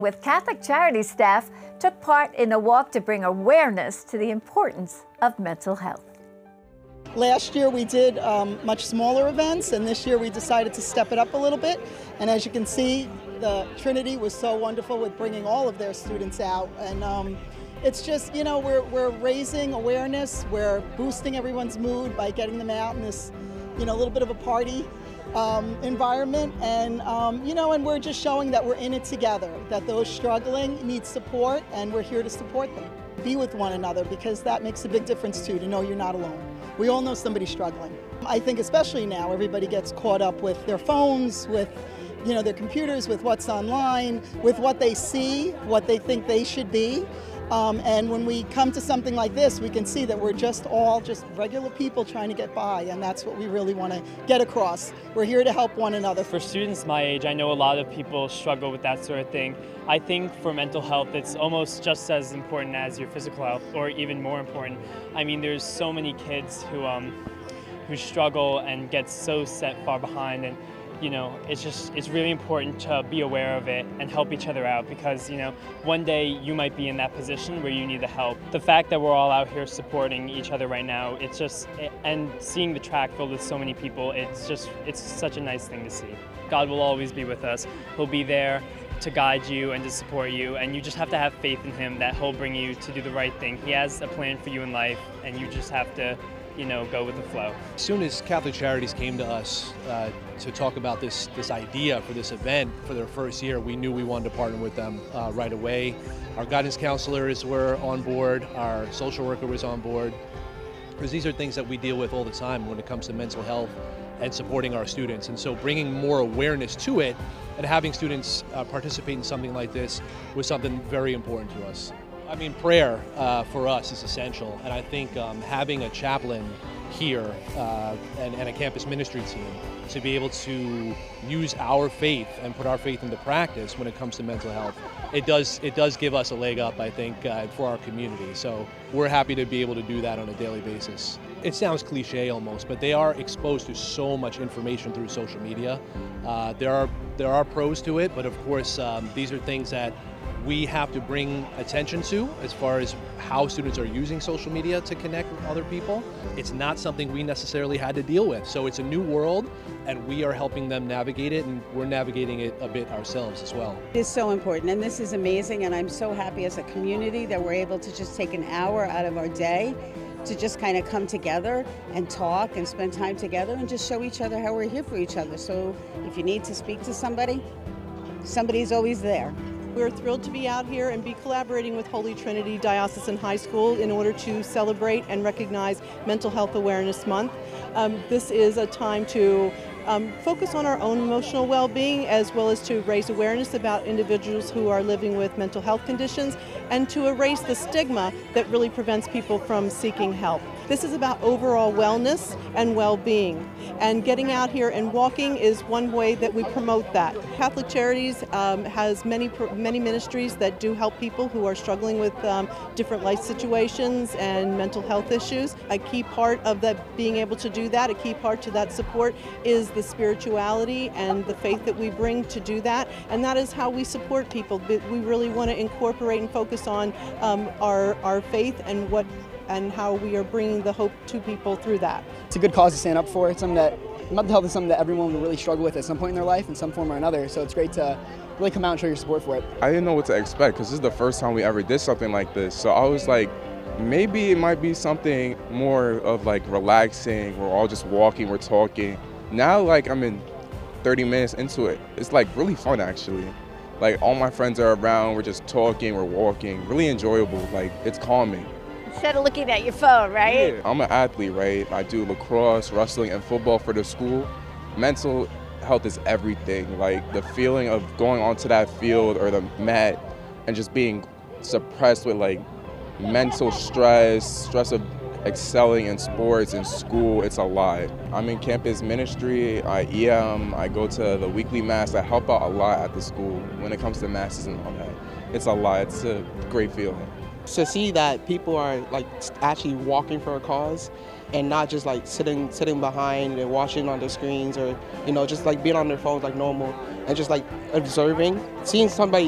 with Catholic Charities staff took part in a walk to bring awareness to the importance of mental health. Last year we did much smaller events, and this year we decided to step it up a little bit. And as you can see, the Trinity was so wonderful with bringing all of their students out. And it's just, you know, we're raising awareness, we're boosting everyone's mood by getting them out in this, you know, little bit of a party environment, and and we're just showing that we're in it together, that those struggling need support, and we're here to support them. Be with one another, because that makes a big difference too, to know you're not alone. We all know somebody struggling. I think especially now, everybody gets caught up with their phones, with their computers, with what's online, with what they see, what they think they should be. And when we come to something like this, we can see that we're just all regular people trying to get by, and that's what we really want to get across. We're here to help one another. For students my age, I know a lot of people struggle with that sort of thing. I think for mental health, it's almost just as important as your physical health, or even more important. I mean, there's so many kids who struggle and get so set far behind, and it's really important to be aware of it and help each other out, because one day you might be in that position where you need the help. The fact that we're all out here supporting each other right now, and seeing the track filled with so many people, it's such a nice thing to see. God will always be with us. He'll be there to guide you and to support you, and you just have to have faith in Him that He'll bring you to do the right thing. He has a plan for you in life, and you just have to go with the flow. As soon as Catholic Charities came to us to talk about this idea for this event for their first year, we knew we wanted to partner with them right away. Our guidance counselors were on board, our social worker was on board, because these are things that we deal with all the time when it comes to mental health and supporting our students. And so bringing more awareness to it and having students participate in something like this was something very important to us. I mean, prayer for us is essential, and I think having a chaplain here and a campus ministry team to be able to use our faith and put our faith into practice when it comes to mental health, it does give us a leg up, I think, for our community. So we're happy to be able to do that on a daily basis. It sounds cliche almost, but they are exposed to so much information through social media. There are pros to it, but of course these are things that we have to bring attention to as far as how students are using social media to connect with other people. It's not something we necessarily had to deal with. So it's a new world, and we are helping them navigate it, and we're navigating it a bit ourselves as well. It is so important, and this is amazing, and I'm so happy as a community that we're able to just take an hour out of our day to just kind of come together and talk and spend time together and just show each other how we're here for each other. So if you need to speak to somebody, somebody's always there. We're thrilled to be out here and be collaborating with Holy Trinity Diocesan High School in order to celebrate and recognize Mental Health Awareness Month. This is a time to focus on our own emotional well-being, as well as to raise awareness about individuals who are living with mental health conditions, and to erase the stigma that really prevents people from seeking help. This is about overall wellness and well-being, and getting out here and walking is one way that we promote that. Catholic Charities has many ministries that do help people who are struggling with different life situations and mental health issues. A key part of that, being able to do that, a key part to that support is the spirituality and the faith that we bring to do that, and that is how we support people. We really want to incorporate and focus on our faith and how we are bringing the hope to people through that. It's a good cause to stand up for. It's something that mental health is something that everyone will really struggle with at some point in their life in some form or another, so it's great to really come out and show your support for it. I didn't know what to expect, because this is the first time we ever did something like this, so I was like, maybe it might be something more of like relaxing, we're all just walking, we're talking. Now I'm in 30 minutes into it, it's like really fun actually. Like all my friends are around, we're just talking, we're walking, really enjoyable, like it's calming. Instead of looking at your phone, right? Yeah. I'm an athlete, right? I do lacrosse, wrestling, and football for the school. Mental health is everything. Like the feeling of going onto that field or the mat and just being suppressed with like mental stress of excelling in sports and school, it's a lot. I'm in campus ministry, I go to the weekly mass. I help out a lot at the school when it comes to masses and all that. It's a lot, it's a great feeling. To see that people are like actually walking for a cause and not just like sitting behind and watching on the screens, or just like being on their phones like normal, and just like observing, seeing somebody